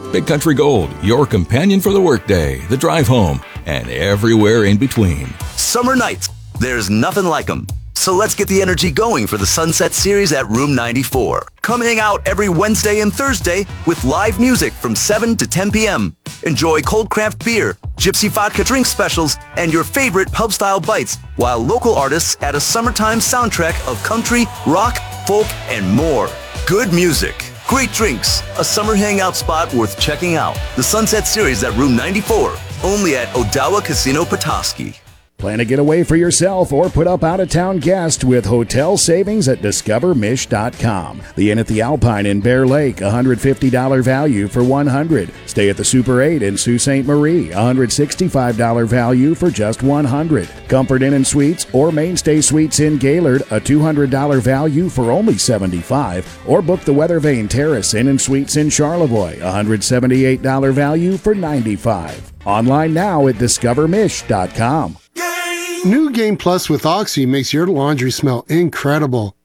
Big Country Gold, your companion for the workday, the drive home, and everywhere in between. Summer nights, there's nothing like them. So let's get the energy going for the Sunset Series at Room 94. Come hang out every Wednesday and Thursday with live music from 7 to 10 p.m. Enjoy cold craft beer, gypsy vodka drink specials, and your favorite pub-style bites, while local artists add a summertime soundtrack of country, rock, folk, and more. Good music, great drinks, a summer hangout spot worth checking out. The Sunset Series at Room 94, only at Odawa Casino Petoskey. Plan a getaway for yourself or put up out-of-town guests with hotel savings at discovermish.com. The Inn at the Alpine in Bear Lake, $150 value for $100. Stay at the Super 8 in Sault Ste. Marie, $165 value for just $100. Comfort Inn and Suites or Mainstay Suites in Gaylord, a $200 value for only $75. Or book the Weathervane Terrace Inn and Suites in Charlevoix, $178 value for $95. Online now at discovermish.com. New Game Plus with Oxy makes your laundry smell incredible.